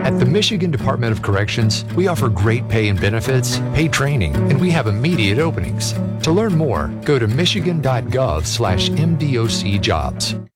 At the Michigan Department of Corrections, we offer great pay and benefits, paid training, and we have immediate openings. To learn more, go to michigan.gov/MDOC jobs.